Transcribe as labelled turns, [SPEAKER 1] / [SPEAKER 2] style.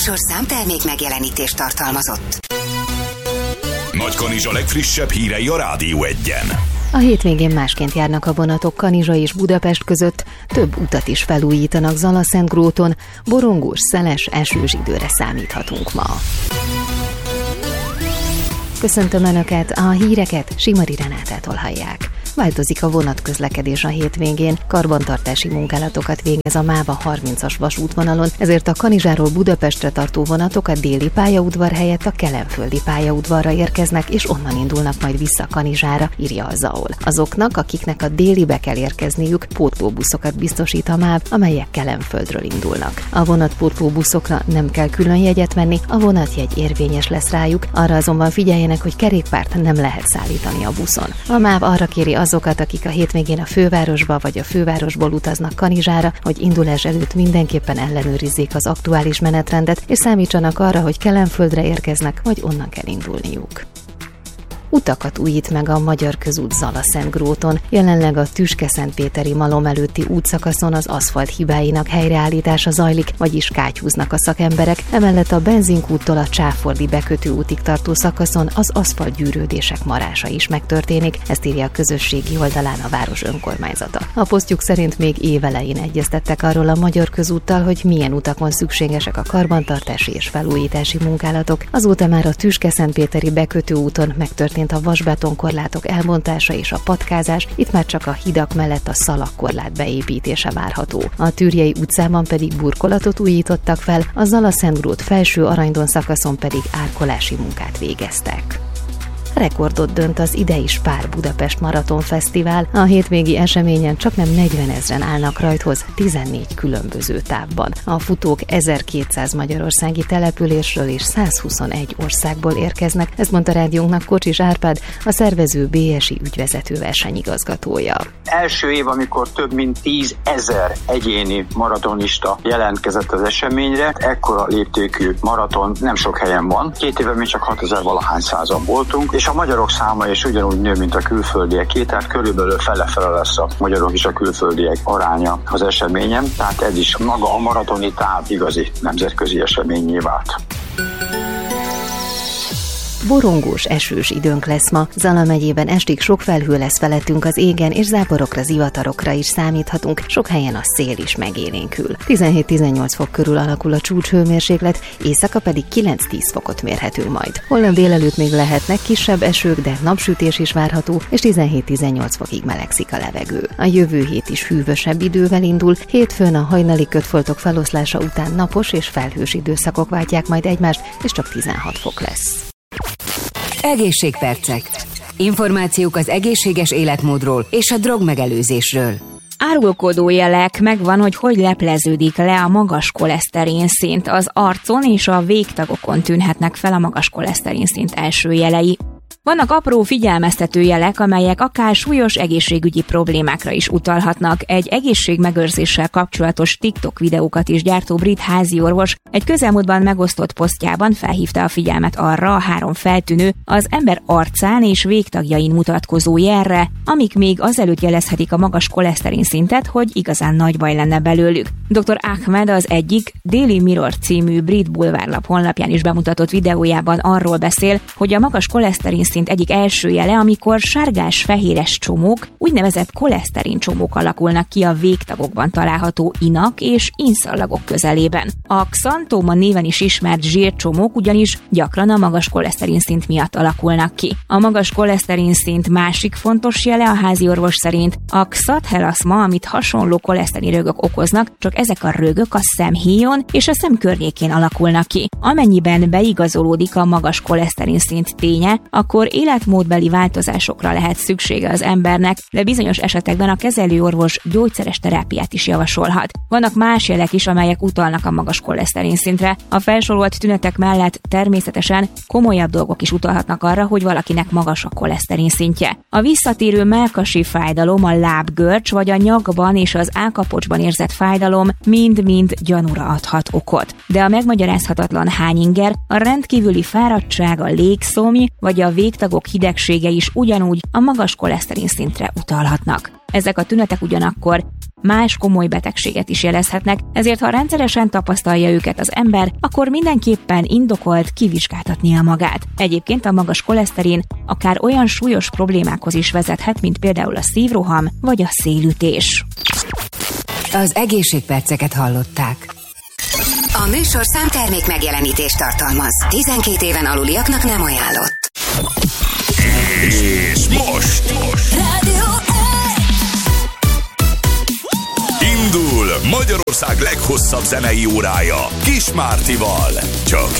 [SPEAKER 1] műsor számtermék megjelenítést tartalmazott.
[SPEAKER 2] Nagykanizsa legfrissebb hírei a Rádió 1-en.
[SPEAKER 3] A hétvégén másként járnak a vonatok Kanizsa és Budapest között, több utat is felújítanak Zalaszentgróton, borongós, szeles, esős időre számíthatunk ma. Köszöntöm Önöket, a híreket Simari Renátától hallják. Változik a vonatközlekedés a hétvégén, karbantartási munkálatokat végez a MÁVA 30-as vasútvonalon, ezért a Kanizsáról Budapestre tartó vonatok a déli pályaudvar helyett a kelenföldi pályaudvarra érkeznek, és onnan indulnak majd vissza Kanizsára, írja a ZAOL. Azoknak, akiknek a délibe kell érkezniük, pótlóbuszokat biztosít a MÁV, amelyek Kelenföldről indulnak. A vonatpótlóbuszokra nem kell külön jegyet venni, a vonatjegy érvényes lesz rájuk, arra azonban figyeljenek, hogy kerékpárt nem lehet szállítani a buszon. A MÁV arra kéri azokat, akik a hétvégén a fővárosba vagy a fővárosból utaznak Kanizsára, hogy indulás előtt mindenképpen ellenőrizzék az aktuális menetrendet, és számítsanak arra, hogy Kelenföldre érkeznek, vagy onnan kell indulniuk. Utakat újít meg a Magyar Közút Zalaszentgróton. Jelenleg a Tüske-Szentpéteri malom előtti útszakaszon az aszfalt hibáinak helyreállítása zajlik, vagyis kátyúznak a szakemberek, emellett a benzinkúttól a Csáfordi bekötő útig tartó szakaszon az aszfaltgyűrődések marása is megtörténik, ezt írja a közösségi oldalán a város önkormányzata. A posztjuk szerint még évelején egyeztettek arról a Magyar Közúttal, hogy milyen utakon szükségesek a karbantartási és felújítási munkálatok. Azóta már a Tüske-Szentpéteri bekötő úton megtörtént a vasbetonkorlátok elbontása és a patkázás, itt már csak a hidak mellett a szalagkorlát beépítése várható. A Tűrjei utcában pedig burkolatot újítottak fel, a Zalaszentgrót felső Aranyton szakaszon pedig árkolási munkát végeztek. Rekordot dönt az idei Spár Budapest Maraton Fesztivál. A hétvégi eseményen csaknem 40 000-en állnak rajthoz 14 különböző távban. A futók 1200 magyarországi településről és 121 országból érkeznek, ezt mondta rádiónknak Kocsis Árpád, a szervező BSI ügyvezető versenyigazgatója.
[SPEAKER 4] Első év, amikor több mint 10 000 egyéni maratonista jelentkezett az eseményre, ekkora léptékű maraton nem sok helyen van. 2 éve még csak 6000 valahány százan voltunk, és a magyarok száma is ugyanúgy nő, mint a külföldieké, tehát körülbelül fele-fele lesz a magyarok és a külföldiek aránya az eseményen, tehát ez is maga a maratoni táv igazi nemzetközi eseményé vált.
[SPEAKER 3] Borongós, esős időnk lesz ma. Zala megyében estig sok felhő lesz felettünk az égen, és záporokra, zivatarokra is számíthatunk, sok helyen a szél is megélénkül. 17-18 fok körül alakul a csúcshőmérséklet, éjszaka pedig 9-10 fokot mérhető majd. Holnap délelőtt még lehetnek kisebb esők, de napsütés is várható, és 17-18 fokig melegszik a levegő. A jövő hét is hűvösebb idővel indul, hétfőn a hajnali kötfoltok feloszlása után napos és felhős időszakok váltják majd egymást, és csak 16 fok lesz.
[SPEAKER 1] Egészségpercek. Információk az egészséges életmódról és a drogmegelőzésről.
[SPEAKER 5] Árulkodó jelek megvan, hogy lepleződik le a magas koleszterin szint. Az arcon és a végtagokon tűnhetnek fel a magas koleszterin szint első jelei. Vannak apró figyelmeztető jelek, amelyek akár súlyos egészségügyi problémákra is utalhatnak. Egy egészségmegőrzéssel kapcsolatos TikTok videókat is gyártó brit háziorvos egy közelmúltban megosztott posztjában felhívta a figyelmet arra a 3 feltűnő, az ember arcán és végtagjain mutatkozó jelre, amik még azelőtt jelezhetik a magas koleszterin szintet, hogy igazán nagy baj lenne belőlük. Dr. Ahmed az egyik Daily Mirror című brit bulvárlap honlapján is bemutatott videójában arról beszél, hogy a magas koleszterin szint egyik első jele, amikor sárgás-fehéres csomók, úgynevezett koleszterin csomók alakulnak ki a végtagokban található inak és inszallagok közelében. A xantóma néven is ismert zsírcsomók ugyanis gyakran a magas koleszterin szint miatt alakulnak ki. A magas koleszterin szint másik fontos jele a háziorvos szerint a xathelaszma, amit hasonló koleszterin rögök okoznak, csak ezek a rögök a szemhéjon és a szem környékén alakulnak ki. Amennyiben beigazolódik a magas koleszterin szint ténye, akkor életmódbeli változásokra lehet szüksége az embernek, de bizonyos esetekben a kezelőorvos gyógyszeres terápiát is javasolhat. Vannak más jelek is, amelyek utalnak a magas koleszterin szintre. A felsorolt tünetek mellett természetesen komolyabb dolgok is utalhatnak arra, hogy valakinek magas a koleszterin szintje. A visszatérő mellkasi fájdalom, a lábgörcs vagy a nyakban és az állkapocsban érzett fájdalom mind-mind gyanúra adhat okot. De a megmagyarázhatatlan hányinger, a rendkívüli fáradtság, a légszomj vagy a végtagok hidegsége is ugyanúgy a magas koleszterin szintre utalhatnak. Ezek a tünetek ugyanakkor más komoly betegséget is jelezhetnek, ezért ha rendszeresen tapasztalja őket az ember, akkor mindenképpen indokolt kivizsgáltatnia magát. Egyébként a magas koleszterin akár olyan súlyos problémákhoz is vezethet, mint például a szívroham vagy a szélütés.
[SPEAKER 1] Az egészségperceket hallották.
[SPEAKER 6] A műsor számtermék megjelenítést tartalmaz. 12 éven aluliaknak nem ajánlott.
[SPEAKER 2] És most indul Magyarország leghosszabb zenei órája Kis Mártival. Csak